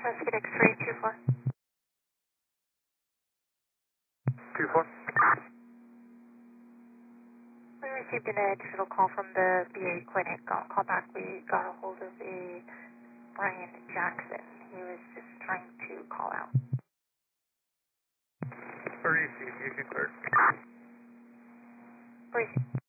Pacific X-ray 24. 24. We received an additional call from the VA clinic. Call back. We got a hold of a Brian Jackson. He was just trying to call out. Receive, you can clear. Receive.